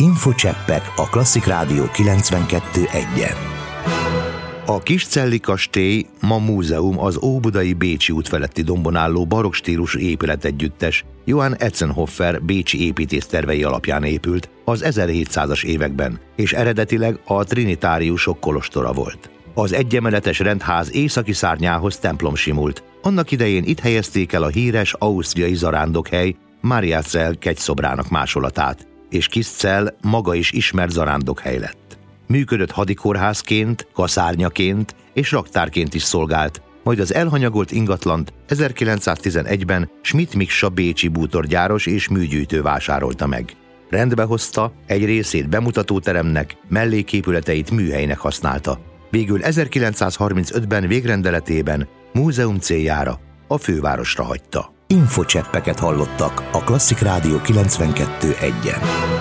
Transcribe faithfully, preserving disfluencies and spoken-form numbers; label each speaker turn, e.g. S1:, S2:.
S1: Infocseppek a Klasszik Rádió kilencvenkettő egyen. A Kiscelli kastély ma múzeum, az óbudai Bécsi út feletti dombon álló barokk stílusú épületegyüttes Johann Etzenhofer bécsi építésztervei alapján épült az ezerhétszázas években, és eredetileg a trinitáriusok kolostora volt. Az egyemeletes rendház északi szárnyához templom simult. Annak idején itt helyezték el a híres ausztriai zarándokhely Mariazell kegyszobrának másolatát, és Kiscell maga is ismert zarándokhely lett. Működött hadikórházként, kaszárnyaként és raktárként is szolgált, majd az elhanyagolt ingatlant ezerkilencszáztizenegyben Schmidt Miksa bécsi bútorgyáros és műgyűjtő vásárolta meg. Rendbe hozta, egy részét bemutatóteremnek, melléképületeit műhelynek használta. Végül ezerkilencszázharmincötben végrendeletében múzeum céljára a fővárosra hagyta. Infocseppeket hallottak a Klasszik Rádió kilencvenkettő egyen.